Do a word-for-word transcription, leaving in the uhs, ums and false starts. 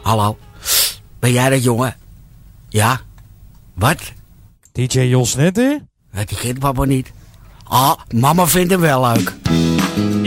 Hallo. Ben jij dat, jongen? Ja? Wat? D J Jos Netter? Die kent papa niet. Ah, mama vindt hem wel leuk.